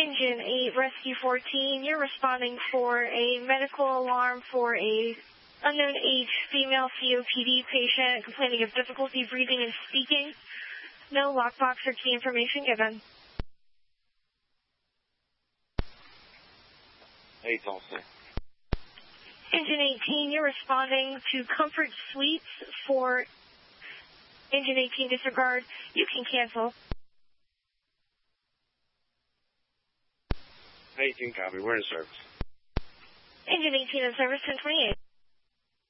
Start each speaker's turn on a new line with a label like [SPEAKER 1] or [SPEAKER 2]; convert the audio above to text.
[SPEAKER 1] Engine 8, Rescue 14, you're responding for a medical alarm for a unknown age female COPD patient complaining of difficulty breathing and speaking. No lockbox or key information given.
[SPEAKER 2] 8 also.
[SPEAKER 1] Engine 18, you're responding to Comfort Suites for Engine 18 disregard. You can cancel.
[SPEAKER 2] 18 copy. We're in service.
[SPEAKER 1] Engine 18 in service, 1028.